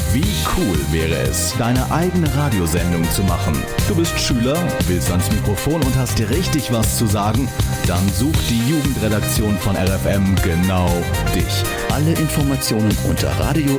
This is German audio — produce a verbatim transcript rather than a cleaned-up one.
Wie cool wäre es, deine eigene Radiosendung zu machen? Du bist Schüler, willst ans Mikrofon und hast dir richtig was zu sagen? Dann sucht die Jugendredaktion von R F M genau dich. Alle Informationen unter radio